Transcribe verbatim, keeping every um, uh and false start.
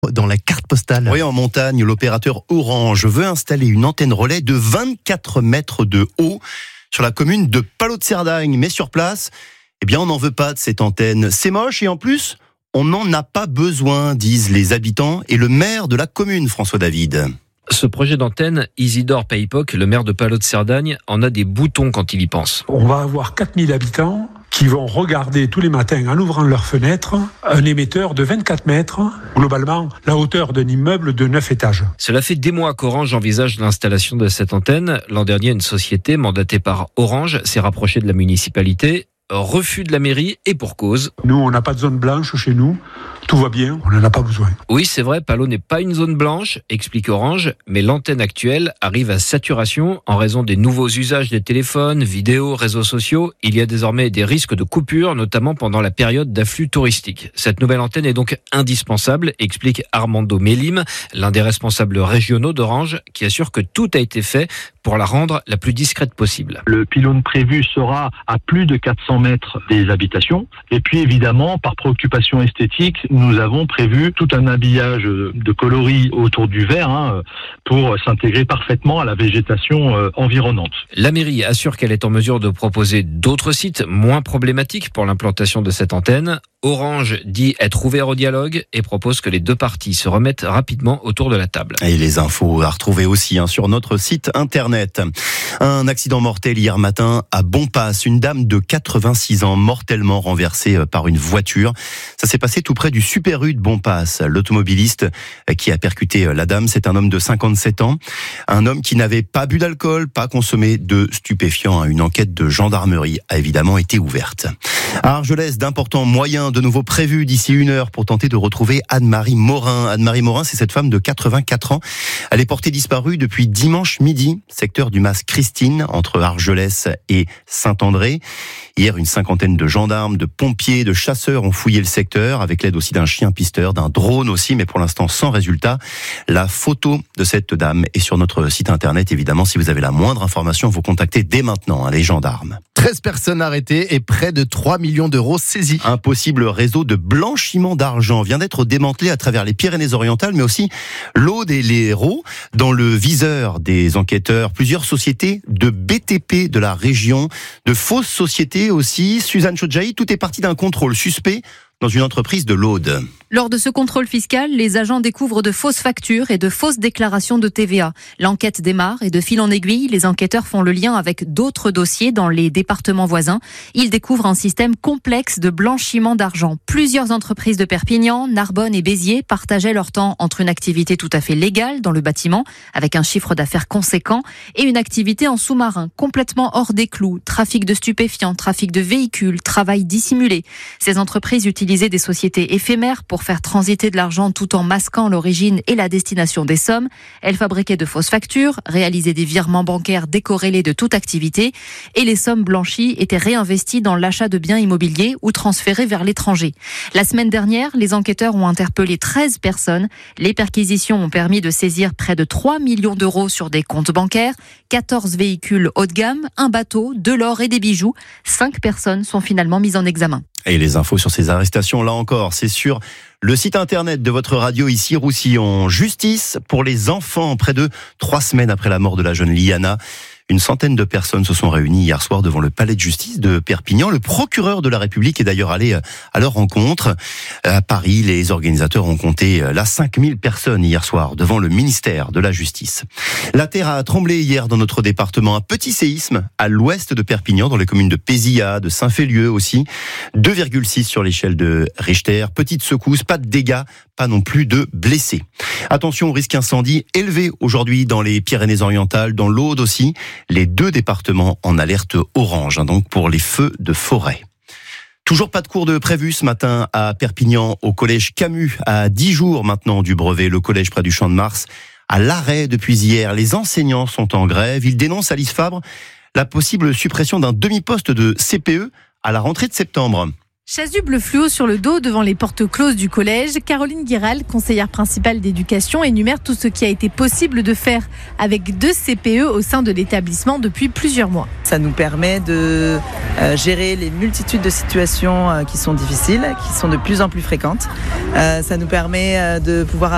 Dans la carte postale. Oui, en montagne, l'opérateur Orange veut installer une antenne relais de vingt-quatre mètres de haut sur la commune de Palot de Cerdagne. Mais sur place, eh bien, on n'en veut pas de cette antenne. C'est moche et en plus, on n'en a pas besoin, disent les habitants et le maire de la commune, François David. Ce projet d'antenne, Isidore Paypoc, le maire de Palot de Cerdagne, en a des boutons quand il y pense. On va avoir quatre mille habitants qui vont regarder tous les matins, en ouvrant leurs fenêtres, un émetteur de vingt-quatre mètres, globalement la hauteur d'un immeuble de neuf étages. Cela fait des mois qu'Orange envisage l'installation de cette antenne. L'an dernier, une société mandatée par Orange s'est rapprochée de la municipalité. Refus de la mairie et pour cause. Nous, on n'a pas de zone blanche chez nous. Tout va bien, on n'en a pas besoin. Oui, c'est vrai, Palot n'est pas une zone blanche, explique Orange, mais l'antenne actuelle arrive à saturation en raison des nouveaux usages des téléphones, vidéos, réseaux sociaux. Il y a désormais des risques de coupure, notamment pendant la période d'afflux touristique. Cette nouvelle antenne est donc indispensable, explique Armando Mélim, l'un des responsables régionaux d'Orange, qui assure que tout a été fait pour la rendre la plus discrète possible. Le pylône prévu sera à plus de quatre cents mètres des habitations. Et puis évidemment, par préoccupation esthétique, nous avons prévu tout un habillage de coloris autour du verre hein, pour s'intégrer parfaitement à la végétation euh, environnante. La mairie assure qu'elle est en mesure de proposer d'autres sites moins problématiques pour l'implantation de cette antenne. Orange dit être ouvert au dialogue et propose que les deux parties se remettent rapidement autour de la table. Et les infos à retrouver aussi hein, sur notre site internet. Un accident mortel hier matin à Bonpass. Une dame de quatre-vingt-six ans mortellement renversée par une voiture. Ça s'est passé tout près du Super U de Bonpass. L'automobiliste qui a percuté la dame, c'est un homme de cinquante-sept ans. Un homme qui n'avait pas bu d'alcool, pas consommé de stupéfiants. Une enquête de gendarmerie a évidemment été ouverte. À Argelès, d'importants moyens de nouveau prévus d'ici une heure pour tenter de retrouver Anne-Marie Morin. Anne-Marie Morin, c'est cette femme de quatre-vingt-quatre ans. Elle est portée disparue depuis dimanche midi, secteur du Mas Christine, entre Argelès et Saint-André. Hier, une cinquantaine de gendarmes, de pompiers, de chasseurs ont fouillé le secteur, avec l'aide aussi d'un chien pisteur, d'un drone aussi, mais pour l'instant sans résultat. La photo de cette dame est sur notre site internet. Évidemment, si vous avez la moindre information, vous contactez dès maintenant hein, les gendarmes. treize personnes arrêtées et près de trois millions d'euros saisis. Un possible réseau de blanchiment d'argent vient d'être démantelé à travers les Pyrénées-Orientales, mais aussi l'Aude et l'Hérault. Dans le viseur des enquêteurs, plusieurs sociétés de B T P de la région, de fausses sociétés aussi. Suzanne Chodjaï, tout est parti d'un contrôle suspect dans une entreprise de l'Aude. Lors de ce contrôle fiscal, les agents découvrent de fausses factures et de fausses déclarations de T V A. L'enquête démarre et de fil en aiguille, les enquêteurs font le lien avec d'autres dossiers dans les départements voisins. Ils découvrent un système complexe de blanchiment d'argent. Plusieurs entreprises de Perpignan, Narbonne et Béziers partageaient leur temps entre une activité tout à fait légale dans le bâtiment, avec un chiffre d'affaires conséquent, et une activité en sous-marin, complètement hors des clous, trafic de stupéfiants, trafic de véhicules, travail dissimulé. Ces entreprises utilisaient des sociétés éphémères pour faire transiter de l'argent tout en masquant l'origine et la destination des sommes. Elles fabriquaient de fausses factures, réalisaient des virements bancaires décorrélés de toute activité et les sommes blanchies étaient réinvesties dans l'achat de biens immobiliers ou transférées vers l'étranger. La semaine dernière, les enquêteurs ont interpellé treize personnes. Les perquisitions ont permis de saisir près de trois millions d'euros sur des comptes bancaires, quatorze véhicules haut de gamme, un bateau, de l'or et des bijoux. cinq personnes sont finalement mises en examen. Et les infos sur ces arrestations, là encore, c'est sur le site internet de votre radio ici, Roussillon. Justice pour les enfants. Près de trois semaines après la mort de la jeune Liana, une centaine de personnes se sont réunies hier soir devant le palais de justice de Perpignan. Le procureur de la République est d'ailleurs allé à leur rencontre. À Paris, les organisateurs ont compté là cinq mille personnes hier soir devant le ministère de la Justice. La terre a tremblé hier dans notre département. Un petit séisme à l'ouest de Perpignan, dans les communes de Pézilla, de Saint-Félieu aussi. deux virgule six sur l'échelle de Richter. Petite secousse, pas de dégâts, pas non plus de blessés. Attention au risque incendie élevé aujourd'hui dans les Pyrénées-Orientales, dans l'Aude aussi. Les deux départements en alerte orange, hein, donc pour les feux de forêt. Toujours pas de cours de prévu ce matin à Perpignan, au collège Camus, à dix jours maintenant du brevet, le collège près du Champ de Mars, à l'arrêt depuis hier. Les enseignants sont en grève. Ils dénoncent, Alice Fabre, la possible suppression d'un demi-poste de C P E à la rentrée de septembre. Chasuble fluo sur le dos devant les portes closes du collège, Caroline Guiral, conseillère principale d'éducation, énumère tout ce qui a été possible de faire avec deux C P E au sein de l'établissement depuis plusieurs mois. Ça nous permet de euh, gérer les multitudes de situations euh, qui sont difficiles, qui sont de plus en plus fréquentes. Euh, ça nous permet euh, de pouvoir